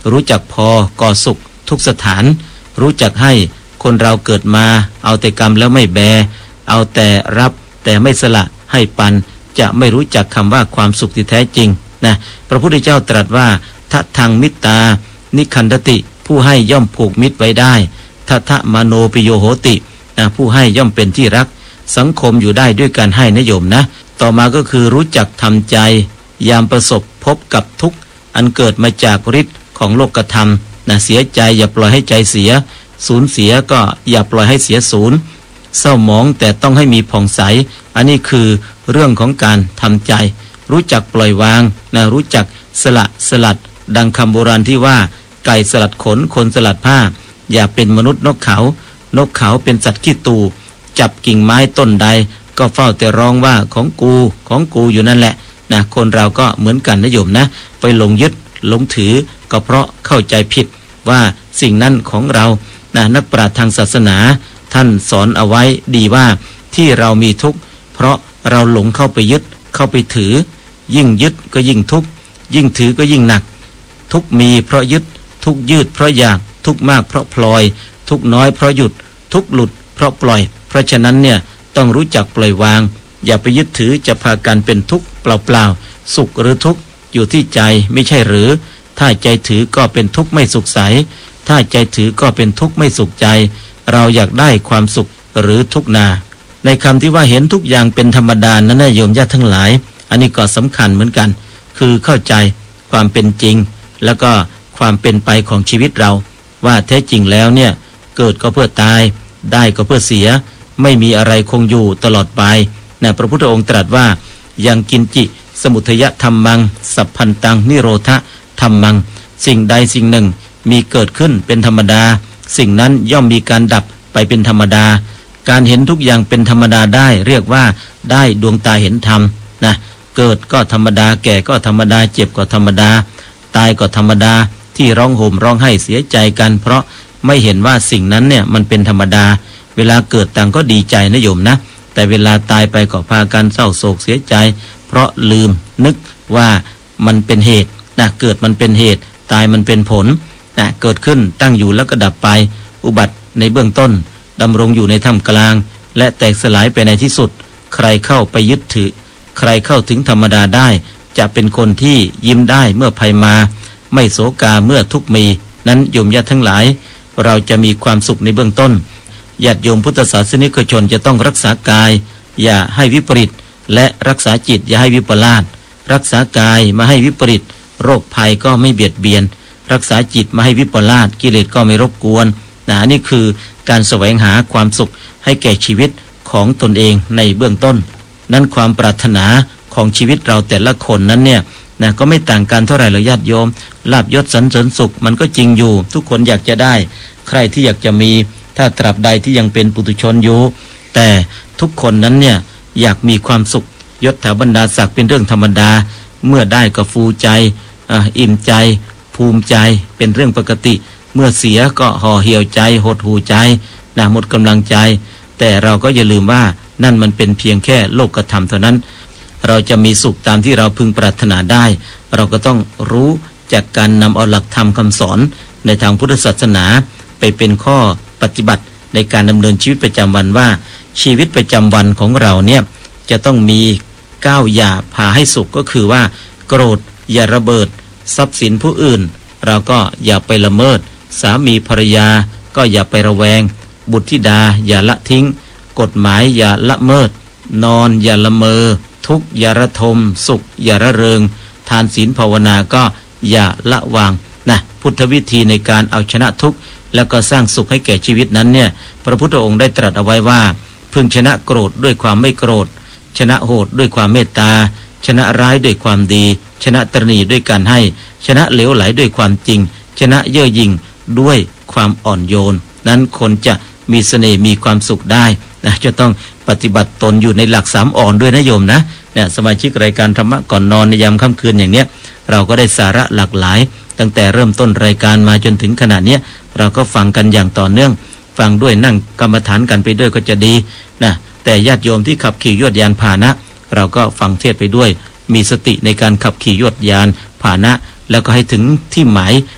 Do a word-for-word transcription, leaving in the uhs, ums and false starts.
รู้จักพอก่อสุขทุกสถานรู้จักให้คนเราเกิดมาเอาแต่กรรมแล้วไม่แบเอาแต่รับแต่ไม่สละให้ปันจะไม่รู้จักคำว่าความสุขที่แท้จริงนะพระพุทธเจ้าตรัสว่าทัทังมิตตานิคันธติผู้ให้ย่อมผูกมิตรไว้ได้ทัทะมโนปิโยโหตินะผู้ให้ย่อมเป็นที่รักสังคมอยู่ได้ด้วยการให้นะโยมนะต่อมาก็คือรู้จักทำใจยามประสบพบกับทุกข์อันเกิดมาจากฤทธิ์ของโลกธรรมนะเสียใจอย่าปล่อยให้ใจเสียสูญเสียก็อย่าปล่อยให้เสียศูนย์เศร้าหมองแต่ต้องให้มีผ่องใสอันนี้คือเรื่องของการทำใจรู้จักปล่อยวางนะรู้จักสละสลัดดังคำโบราณที่ว่าไก่สลัดขนคนสลัดผ้าอย่าเป็นมนุษย์นกเขานกเขาเป็นสัตว์ขี้ตูจับกิ่งไม้ต้นใดก็เฝ้าแต่ร้องว่าของกูของกูอยู่นั่นแหละนะคนเราก็เหมือนกันนะโยมนะไปหลงยึดหลงถือก็เพราะเข้าใจผิดว่าสิ่งนั้นของเรานะนักปราชญ์ทางศาสนาท่านสอนเอาไว้ดีว่าที่เรามีทุกข์เพราะเราหลงเข้าไปยึดเข้าไปถือยิ่งยึดก็ยิ่งทุกข์ยิ่งถือก็ยิ่งหนักทุกข์มีเพราะยึดทุกข์ยืดเพราะอยากทุกข์มากเพราะพลอยทุกข์น้อยเพราะหยุดทุกข์หลุดเพราะปล่อยเพราะฉะนั้นเนี่ยต้องรู้จักปล่อยวางอย่าไปยึดถือจะพากันเป็นทุกข์เปล่าๆสุขหรือทุกข์อยู่ที่ใจไม่ใช่หรือถ้าใจถือก็เป็นทุกข์ไม่สุขใสถ้าใจถือก็เป็นทุกข์ไม่สุขใจเราอยากได้ความสุขหรือทุกข์นาในคำที่ว่าเห็นทุกอย่างเป็นธรรมดานั้นนะโยมญาติทั้งหลายอันนี้ก็สำคัญเหมือนกันคือเข้าใจความเป็นจริงแล้วก็ความเป็นไปของชีวิตเราว่าแท้จริงแล้วเนี่ยเกิดก็เพื่อตายได้ก็เพื่อเสียไม่มีอะไรคงอยู่ตลอดไปนะพระพุทธองค์ตรัสว่ายังกินจิสมุทยธรรมังสัพพันตังนิโรธธรรมังสิ่งใดสิ่งหนึ่งมีเกิดขึ้นเป็นธรรมดาสิ่งนั้นย่อมมีการดับไปเป็นธรรมดาการเห็นทุกอย่างเป็นธรรมดาได้เรียกว่าได้ดวงตาเห็นธรรมนะเกิดก็ธรรมดาแก่ก็ธรรมดาเจ็บก็ธรรมดาตายก็ธรรมดาที่ร้องห่มร้องไห้เสียใจกันเพราะไม่เห็นว่าสิ่งนั้นเนี่ยมันเป็นธรรมดาเวลาเกิดต่างก็ดีใจนะโยมนะแต่เวลาตายไปก็พากันเศร้าโศกเสียใจเพราะลืมนึกว่ามันเป็นเหตุนะเกิดมันเป็นเหตุตายมันเป็นผลนะเกิดขึ้นตั้งอยู่แล้วก็ดับไปอุบัติในเบื้องต้นดำรงอยู่ในท่ามกลางและแตกสลายไปในที่สุดใครเข้าไปยึดถือใครเข้าถึงธรรมดาได้จะเป็นคนที่ยิ้มได้เมื่อภัยมาไม่โศกาเมื่อทุกข์มีนั้นโยมญาติทั้งหลายเราจะมีความสุขในเบื้องต้นญาติโยมพุทธศาสนิกชนจะต้องรักษากายอย่าให้วิปริตและรักษาจิตอย่าให้วิปลาสรักษากายมาให้วิปริตโรคภัยก็ไม่เบียดเบียนรักษาจิตมาให้วิปลาสกิเลสก็ไม่รบกวนนะนี่คือการแสวงหาความสุขให้แก่ชีวิตของตนเองในเบื้องต้นนั้นความปรารถนาของชีวิตเราแต่ละคนนั้นเนี่ยนะก็ไม่ต่างกันเท่าไหร่เลยญาติโยมลาภยศสรรเสริญสุขมันก็จริงอยู่ทุกคนอยากจะได้ใครที่อยากจะมีถ้าตราบใดที่ยังเป็นปุถุชนอยู่แต่ทุกคนนั้นเนี่ยอยากมีความสุขยศถาบรรดาศักดิ์เป็นเรื่องธรรมดาเมื่อได้ก็ฟูใจอ่าอิ่มใจภูมิใจเป็นเรื่องปกติเมื่อเสียก็ห่อเหี่ยวใจหดหูใจนะหมดกำลังใจแต่เราก็อย่าลืมว่านั่นมันเป็นเพียงแค่โลกธรรมเท่านั้นเราจะมีสุขตามที่เราพึงปรารถนาได้เราก็ต้องรู้จากการนำเอาหลักธรรมคำสอนในทางพุทธศาสนาไปเป็นข้อปฏิบัติในการดำเนินชีวิตประจำวันว่าชีวิตประจำวันของเราเนี่ยจะต้องมีก้าวอย่าพาให้สุขก็คือว่าโกรธอย่าระเบิดทรัพย์สินผู้อื่นเราก็อย่าไปละเมิดสามีภรรยาก็อย่าไประแวงบุตรธิดาอย่าละทิ้งกฎหมายอย่าละเมิดนอนอย่าละเมอทุกข์อย่าระทมสุขอย่าระเริงทานศีลภาวนาก็อย่าละวางนะพุทธวิธีในการเอาชนะทุกข์แล้วก็สร้างสุขให้แก่ชีวิตนั้นเนี่ยพระพุทธองค์ได้ตรัสเอาไว้ว่าพึงชนะโกรธด้วยความไม่โกรธชนะโหดด้วยความเมตตาชนะร้ายด้วยความดีชนะตระหนี่ด้วยการให้ชนะเหลวไหลด้วยความจริงชนะเย่อหยิ่งด้วยความอ่อนโยนนั้นคนจะมีเสน่ห์มีความสุขได้นะจะต้องปฏิบัติตนอยู่ในหลักสามอ่อนด้วยนะโยมนะเนี่ยสมาชิกรายการธรรมะก่อนนอนในยามค่ำคืนอย่างเนี้ยเราก็ได้สาระหลากหลายตั้งแต่เริ่มต้นรายการมาจนถึงขณะเนี้ยเราก็ฟังกันอย่างต่อเนื่องฟังด้วยนั่งกรรมฐานกันไปด้วยก็จะดีนะแต่ญาติโยมที่ขับขี่ยวดยานพาหนะเราก็ฟังเทศไปด้วยมีสติในการขับขี่ยวดยานพาหนะแล้วก็ให้ถึงที่หมาย